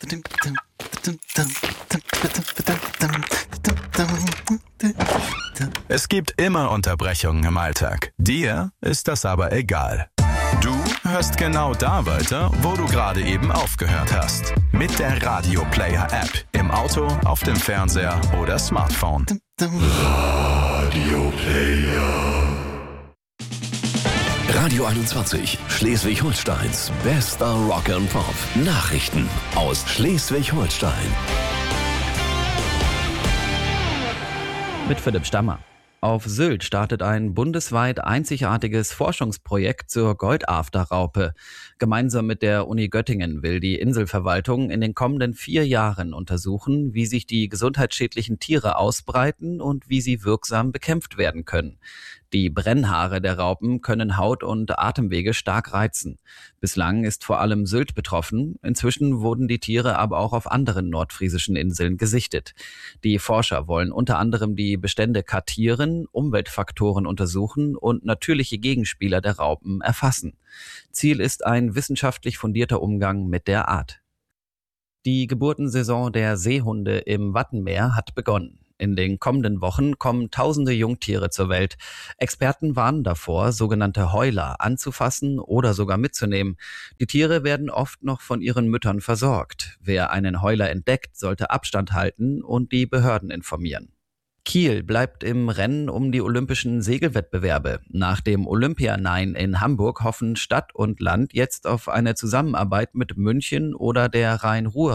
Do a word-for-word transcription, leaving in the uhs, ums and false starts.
Es gibt immer Unterbrechungen im Alltag. Dir ist das aber egal. Du hörst genau da weiter, wo du gerade eben aufgehört hast. Mit der Radio Player App. Im Auto, auf dem Fernseher oder Smartphone. Radio Player. Radio einundzwanzig, Schleswig-Holsteins bester Rock and Pop. Nachrichten aus Schleswig-Holstein. Mit Philipp Stammer. Auf Sylt startet ein bundesweit einzigartiges Forschungsprojekt zur Goldafterraupe. Gemeinsam mit der Uni Göttingen will die Inselverwaltung in den kommenden vier Jahren untersuchen, wie sich die gesundheitsschädlichen Tiere ausbreiten und wie sie wirksam bekämpft werden können. Die Brennhaare der Raupen können Haut und Atemwege stark reizen. Bislang ist vor allem Sylt betroffen. Inzwischen wurden die Tiere aber auch auf anderen nordfriesischen Inseln gesichtet. Die Forscher wollen unter anderem die Bestände kartieren, Umweltfaktoren untersuchen und natürliche Gegenspieler der Raupen erfassen. Ziel ist ein wissenschaftlich fundierter Umgang mit der Art. Die Geburtensaison der Seehunde im Wattenmeer hat begonnen. In den kommenden Wochen kommen tausende Jungtiere zur Welt. Experten warnen davor, sogenannte Heuler anzufassen oder sogar mitzunehmen. Die Tiere werden oft noch von ihren Müttern versorgt. Wer einen Heuler entdeckt, sollte Abstand halten und die Behörden informieren. Kiel bleibt im Rennen um die olympischen Segelwettbewerbe. Nach dem Olympia-Nein in Hamburg hoffen Stadt und Land jetzt auf eine Zusammenarbeit mit München oder der Rhein-Ruhr